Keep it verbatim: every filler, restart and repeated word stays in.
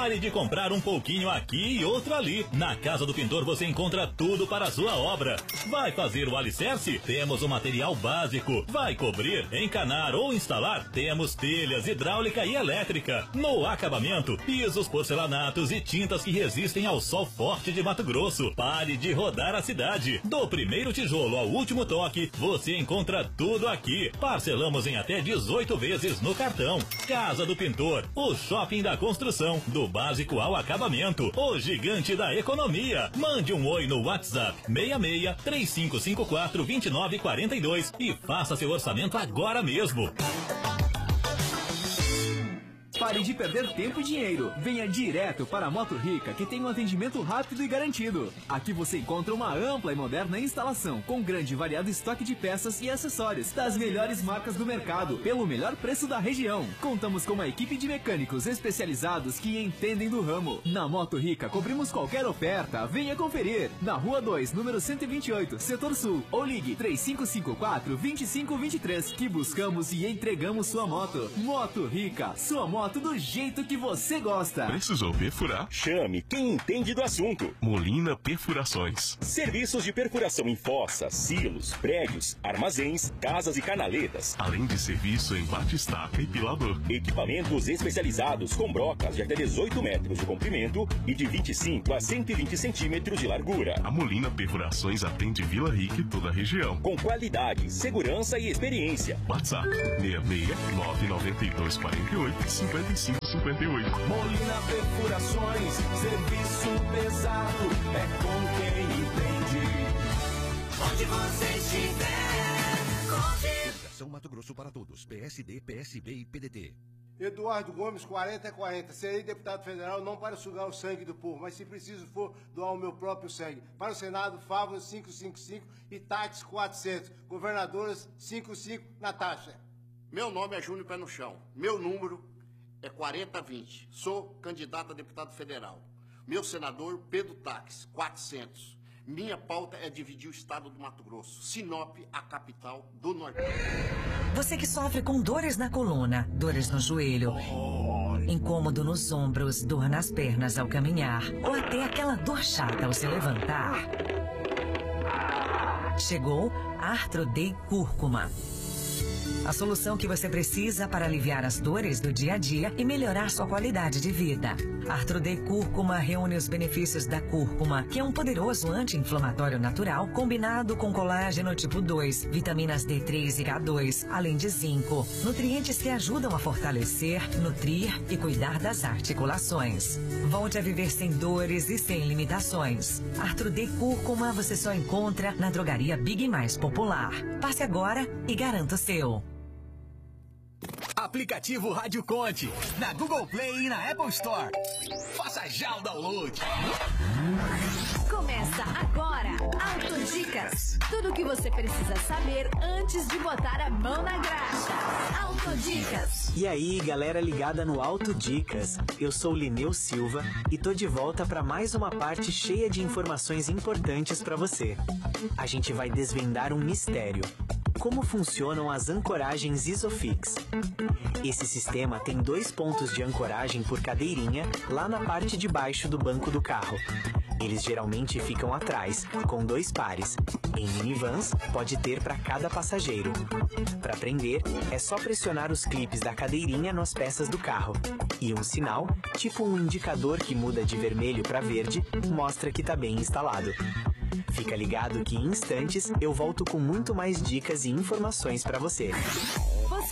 Pare de comprar um pouquinho aqui e outro ali. Na Casa do Pintor você encontra tudo para a sua obra. Vai fazer o alicerce? Temos o material básico. Vai cobrir, encanar ou instalar? Temos telhas, hidráulica e elétrica. No acabamento, pisos, porcelanatos e tintas que resistem ao sol forte de Mato Grosso. Pare de rodar a cidade. Do primeiro tijolo ao último toque, você encontra tudo aqui. Parcelamos em até dezoito vezes no cartão. Casa do Pintor, o shopping da construção, do básico ao acabamento, o gigante da economia. Mande um oi no WhatsApp seis seis, três cinco cinco quatro, dois nove quatro dois e faça seu orçamento agora mesmo. Pare de perder tempo e dinheiro. Venha direto para a Moto Rica, que tem um atendimento rápido e garantido. Aqui você encontra uma ampla e moderna instalação, com grande e variado estoque de peças e acessórios das melhores marcas do mercado, pelo melhor preço da região. Contamos com uma equipe de mecânicos especializados que entendem do ramo. Na Moto Rica, cobrimos qualquer oferta. Venha conferir. Na Rua dois, número cento e vinte e oito, Setor Sul. Ou ligue três cinco cinco quatro, dois cinco dois três, que buscamos e entregamos sua moto. Moto Rica, sua moto do jeito que você gosta. Precisou perfurar? Chame quem entende do assunto. Molina Perfurações. Serviços de perfuração em fossas, silos, prédios, armazéns, casas e canaletas. Além de serviço em batistaca e pilador. Equipamentos especializados com brocas de até dezoito metros de comprimento e de vinte e cinco a cento e vinte centímetros de largura. A Molina Perfurações atende Vila Rica e toda a região. Com qualidade, segurança e experiência. WhatsApp seis seis, nove nove dois quatro oito, cinco cinco cinco oito. Molina Perfurações, serviço pesado, é com quem entende. Onde você estiver, conte. Federação Mato Grosso para todos, P S D, P S B e P D T. Eduardo Gomes, quarenta é quarenta. Serei deputado federal não para sugar o sangue do povo, mas se preciso for, doar o meu próprio sangue. Para o Senado, Fávaro quinhentos e cinquenta e cinco e Táxi quatrocentos. Governadoras cinquenta e cinco, Natasha. Meu nome é Júnior Pé no Chão. Meu número é quarenta vinte. Sou candidato a deputado federal. Meu senador, Pedro Táxi, quatrocentos. Minha pauta é dividir o estado do Mato Grosso. Sinop, a capital do Nordeste. Você que sofre com dores na coluna, dores no joelho, incômodo nos ombros, dor nas pernas ao caminhar, ou até aquela dor chata ao se levantar. Chegou Arthrodey Cúrcuma. A solução que você precisa para aliviar as dores do dia a dia e melhorar sua qualidade de vida. Arthrodey Cúrcuma reúne os benefícios da cúrcuma, que é um poderoso anti-inflamatório natural combinado com colágeno tipo dois, vitaminas D três e K dois, além de zinco, nutrientes que ajudam a fortalecer, nutrir e cuidar das articulações. Volte a viver sem dores e sem limitações. Arthrodey Cúrcuma você só encontra na drogaria Big Mais Popular. Passe agora e garanta o seu. Aplicativo Rádio Conte, na Google Play e na Apple Store. Faça já o download. Começa agora, Autodicas. Tudo o que você precisa saber antes de botar a mão na graxa. Autodicas. E aí, galera ligada no Autodicas. Eu sou Lineu Silva e tô de volta para mais uma parte cheia de informações importantes para você. A gente vai desvendar um mistério. Como funcionam as ancoragens Isofix? Esse sistema tem dois pontos de ancoragem por cadeirinha lá na parte de baixo do banco do carro. Eles geralmente ficam atrás, com dois pares. Em minivans, pode ter para cada passageiro. Para prender, é só pressionar os clipes da cadeirinha nas peças do carro. E um sinal, tipo um indicador que muda de vermelho para verde, mostra que está bem instalado. Fica ligado que em instantes eu volto com muito mais dicas e informações para você.